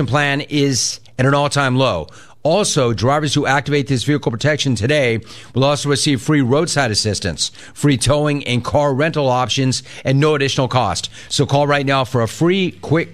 payment plan is at an all-time low. Also, drivers who activate this vehicle protection today will also receive free roadside assistance, free towing and car rental options, and no additional cost. So call right now for a free, quick